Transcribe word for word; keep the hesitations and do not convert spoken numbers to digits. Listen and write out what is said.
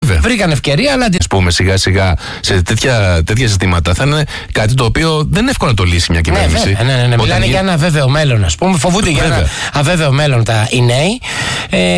Βέβαια. Βρήκαν ευκαιρία, αλλά. Ας πούμε σιγά σιγά σε τέτοια, τέτοια ζητήματα θα είναι κάτι το οποίο δεν είναι εύκολο να το λύσει μια κυβέρνηση. Ναι, ναι, ναι, ναι. Μιλάνε για ένα αβέβαιο μέλλον, ας πούμε. Φοβούνται για ένα αβέβαιο μέλλον τα, οι νέοι. Ε,